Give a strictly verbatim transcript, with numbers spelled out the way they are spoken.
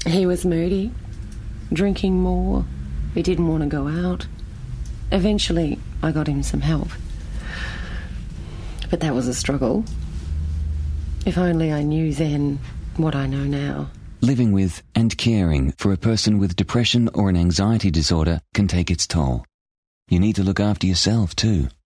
He was moody, drinking more. He didn't want to go out. Eventually, I got him some help. But that was a struggle. If only I knew then what I know now. Living with and caring for a person with depression or an anxiety disorder can take its toll. You need to look after yourself too.